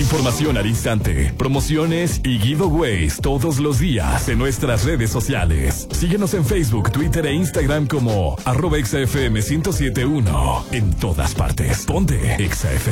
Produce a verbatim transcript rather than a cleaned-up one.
información al instante, promociones y giveaways todos los días en nuestras redes sociales. Síguenos en Facebook, Twitter e Instagram como arroba Exa F M ciento siete punto uno. En todas partes. Ponte Exa F M.